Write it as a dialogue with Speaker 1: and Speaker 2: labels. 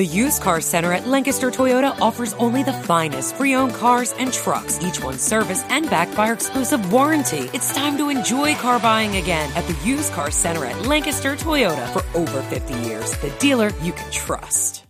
Speaker 1: The Used Car Center at Lancaster Toyota offers only the finest pre-owned cars and trucks, each one serviced and backed by our exclusive warranty. It's time to enjoy car buying again at the Used Car Center at Lancaster Toyota. For over 50 years, the dealer you can trust.